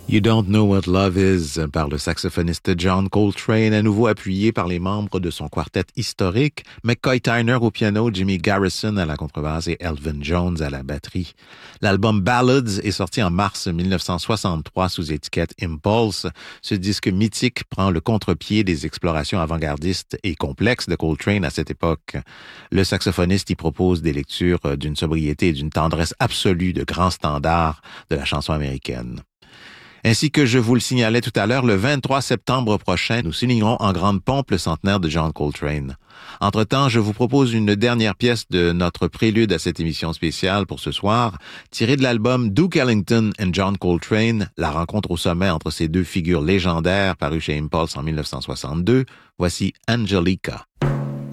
You Don't Know What Love Is par le saxophoniste John Coltrane, à nouveau appuyé par les membres de son quartet historique, McCoy Tyner au piano, Jimmy Garrison à la contrebasse et Elvin Jones à la batterie. L'album Ballads est sorti en mars 1963 sous étiquette Impulse. Ce disque mythique prend le contre-pied des explorations avant-gardistes et complexes de Coltrane à cette époque. Le saxophoniste y propose des lectures d'une sobriété et d'une tendresse absolue de grands standards de la chanson américaine. Ainsi que je vous le signalais tout à l'heure, le 23 septembre prochain, nous soulignerons en grande pompe le centenaire de John Coltrane. Entre-temps, je vous propose une dernière pièce de notre prélude à cette émission spéciale pour ce soir, tirée de l'album Duke Ellington and John Coltrane, la rencontre au sommet entre ces deux figures légendaires paru chez Impulse en 1962. Voici Angelica.